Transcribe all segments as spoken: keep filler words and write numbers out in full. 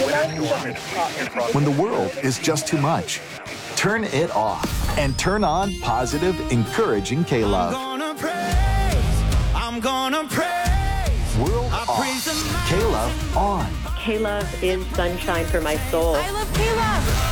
When the world is just too much, turn it off and turn on positive, encouraging K-Love. I'm gonna praise, I'm gonna praise. World off, K-Love on. K-Love is sunshine for my soul. I love K-Love.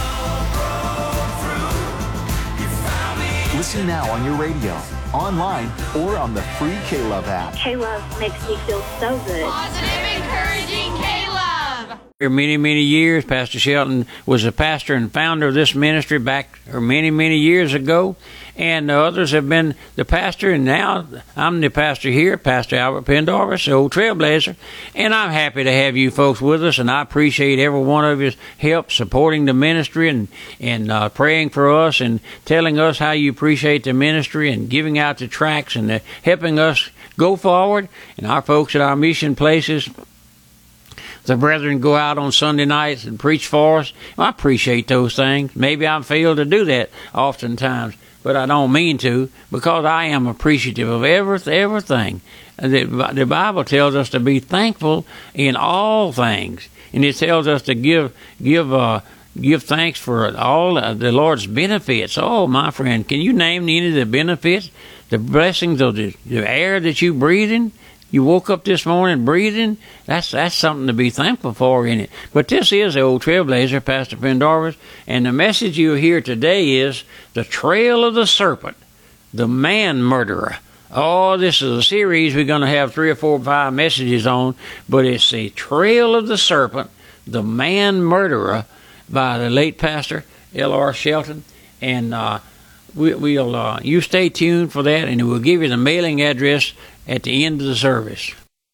Listen now on your radio, online, or on the free K-Love app. K-Love makes me feel so good. Positive, encouraging K-Love. For many, many years, Pastor Shelton was a pastor and founder of this ministry back many, many years ago. And others have been the pastor, and now I'm the pastor here, Pastor Albert Pendarvis, the old trailblazer. And I'm happy to have you folks with us, and I appreciate every one of your help supporting the ministry and, and uh, praying for us and telling us how you appreciate the ministry and giving out the tracts and uh, helping us go forward. And our folks at our mission places, the brethren go out on Sunday nights and preach for us. I appreciate those things. Maybe I fail to do that oftentimes, but I don't mean to, because I am appreciative of every, everything. The, the Bible tells us to be thankful in all things, and it tells us to give give uh, give thanks for all uh, the Lord's benefits. Oh, my friend, can you name any of the benefits, the blessings of the, the air that you breathe in? You woke up this morning breathing. That's that's something to be thankful for in it. But this is the old trailblazer, Pastor Pendarvis, and the message you'll hear today is the trail of the serpent, the man murderer. Oh, this is a series we're going to have three or four or five messages on, but it's the trail of the serpent, the man murderer, by the late Pastor L R Shelton. And uh, we, we'll uh, you stay tuned for that, and we'll give you the mailing address at the end of the service.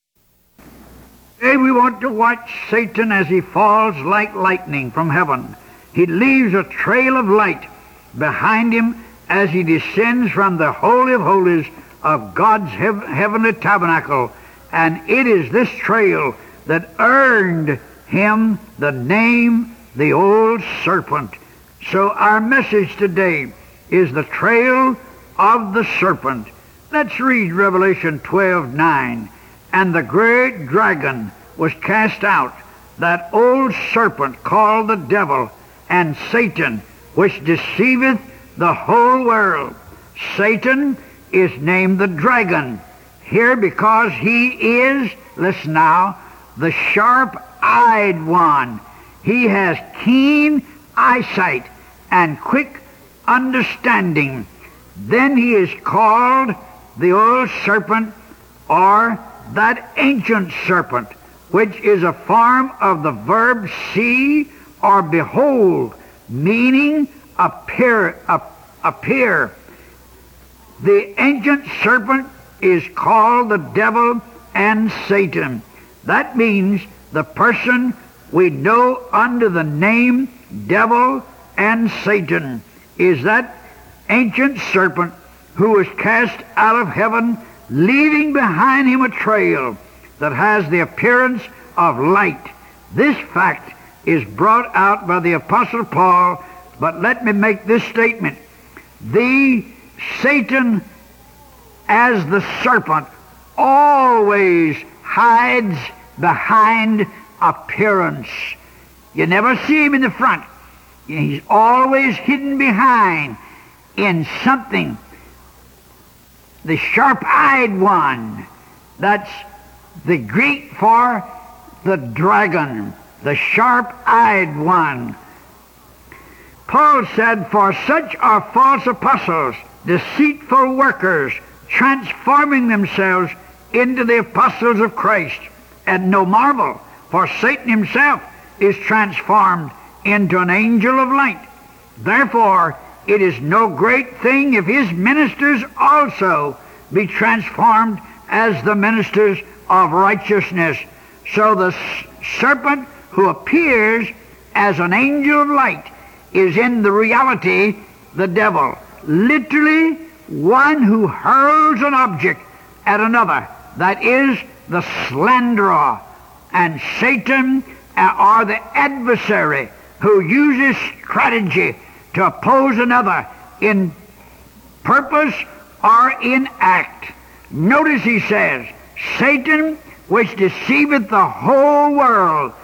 Today we want to watch Satan as he falls like lightning from heaven. He leaves a trail of light behind him as he descends from the Holy of Holies of God's hev- heavenly tabernacle. And it is this trail that earned him the name, the old serpent. So our message today is the trail of the serpent. Let's read Revelation twelve nine. And the great dragon was cast out, that old serpent called the devil and Satan, which deceiveth the whole world. Satan is named the dragon here because he is, listen now, the sharp-eyed one. He has keen eyesight and quick understanding. Then he is called the old serpent, or that ancient serpent, which is a form of the verb see or behold, meaning appear. appear. The ancient serpent is called the devil and Satan. That means the person we know under the name devil and Satan is that ancient serpent who was cast out of heaven, leaving behind him a trail that has the appearance of light. This fact is brought out by the Apostle Paul, but let me make this statement. The Satan, as the serpent, always hides behind appearance. You never see him in the front. He's always hidden behind in something. The sharp-eyed one, that's the Greek for the dragon, the sharp-eyed one. Paul said, for such are false apostles, deceitful workers, transforming themselves into the apostles of Christ. And no marvel, for Satan himself is transformed into an angel of light. Therefore, it is no great thing if his ministers also be transformed as the ministers of righteousness. So the serpent who appears as an angel of light is in the reality the devil. Literally, one who hurls an object at another. That is the slanderer. And Satan, uh, or the adversary, who uses strategy to oppose another in purpose or in act. Notice he says, Satan, which deceiveth the whole world.